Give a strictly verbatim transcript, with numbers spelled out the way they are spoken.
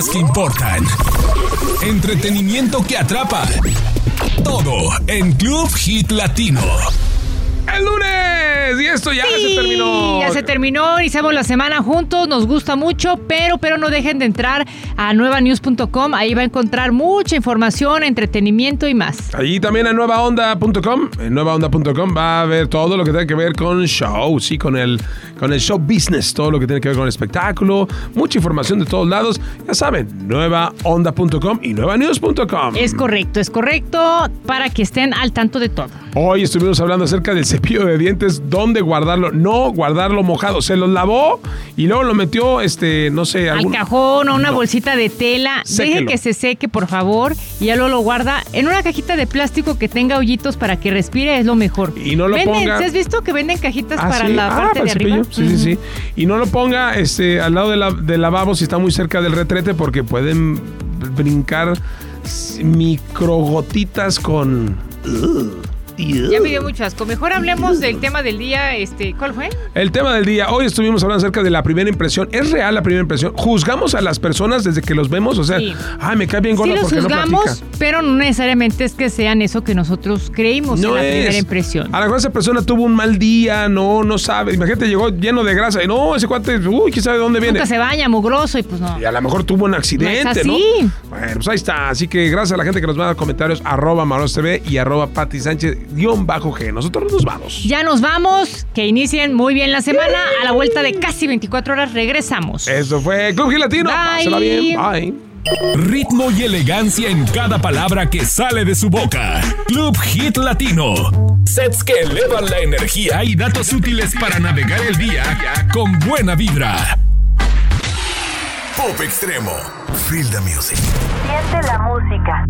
que importan. Entretenimiento que atrapa. Todo en Club Hit Latino. ¡El lunes! Y esto ya sí, se terminó. Ya se terminó, iniciamos la semana juntos, nos gusta mucho, pero, pero no dejen de entrar a nueva news punto com, ahí va a encontrar mucha información, entretenimiento y más. Allí también a nueva onda punto com, en nueva onda punto com va a ver todo lo que tiene que ver con show, sí, con el, con el show business, todo lo que tiene que ver con el espectáculo, mucha información de todos lados, ya saben, nueva onda punto com y nueva news punto com. Es correcto, es correcto, para que estén al tanto de todo. Hoy estuvimos hablando acerca del cepillo de dientes, dónde guardarlo, no guardarlo mojado, se los lavó y luego lo metió, este, no sé, algún... al cajón o una no. bolsita de tela. Séquelo. Deje que se seque, por favor, y ya luego lo guarda en una cajita de plástico que tenga hoyitos para que respire, es lo mejor. Y no lo venden, ponga... ¿sí has visto que venden cajitas ah, para sí. la ah, parte para de el arriba? Sí, uh-huh. sí, sí. Y no lo ponga este, al lado de la, del lavabo si está muy cerca del retrete porque pueden brincar microgotitas con... Uh. Ya me dio mucho asco. Mejor hablemos del tema del día. Este, ¿cuál fue? El tema del día. Hoy estuvimos hablando acerca de la primera impresión. ¿Es real la primera impresión? ¿Juzgamos a las personas desde que los vemos? O sea, sí. ay, me cae bien gorda sí porque no platica. Sí los juzgamos, pero no necesariamente es que sean eso que nosotros creímos no en la es. primera impresión. A lo mejor esa persona tuvo un mal día, no, no sabe. Imagínate, llegó lleno de grasa. Y no, ese cuate, uy, quién sabe de dónde viene. Nunca se baña, mugroso y pues no. Y a lo mejor tuvo un accidente, no es así. ¿no? Bueno, pues ahí está. Así que gracias a la gente que nos manda comentarios, arroba Maros T V y arroba Pati Sánchez, guión bajo G. Nosotros nos vamos. Ya nos vamos. Que inicien muy bien la semana. A la vuelta de casi veinticuatro horas regresamos. Eso fue Club Hit Latino. Pásala bien. Bye. Ritmo y elegancia en cada palabra que sale de su boca. Club Hit Latino. Sets que elevan la energía y datos útiles para navegar el día con buena vibra. Pop Extremo. Feel the music. Siente la música.